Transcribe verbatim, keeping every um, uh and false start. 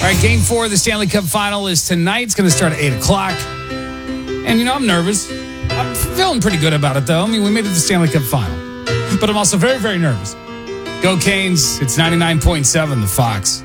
right, game four of the Stanley Cup Final is tonight. It's going to start at eight o'clock. And, you know, I'm nervous. I'm feeling pretty good about it, though. I mean, we made it to the Stanley Cup Final. But I'm also very, very nervous. Go Canes. It's ninety-nine point seven, the Fox.